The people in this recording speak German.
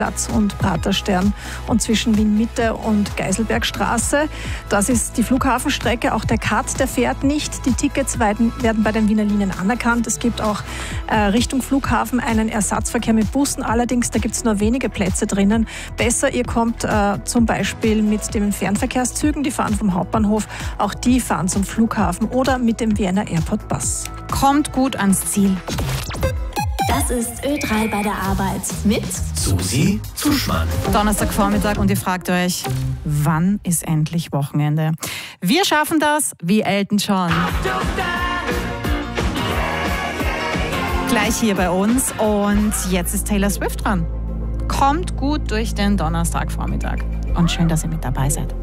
Platz und Praterstern und zwischen Wien-Mitte und Geiselbergstraße. Das ist die Flughafenstrecke. Auch der CAT, der fährt nicht. Die Tickets werden bei den Wiener Linien anerkannt. Es gibt auch Richtung Flughafen einen Ersatzverkehr mit Bussen. Allerdings, da gibt es nur wenige Plätze drinnen. Besser, ihr kommt zum Beispiel mit den Fernverkehrszügen, die fahren vom Hauptbahnhof. Auch die fahren zum Flughafen oder mit dem Vienna Airport Bus. Kommt gut ans Ziel. Das ist Ö3 bei der Arbeit mit Susi Zuschmann. Donnerstagvormittag und ihr fragt euch, wann ist endlich Wochenende? Wir schaffen das wie Elton John. Gleich hier bei uns und jetzt ist Taylor Swift dran. Kommt gut durch den Donnerstagvormittag und schön, dass ihr mit dabei seid.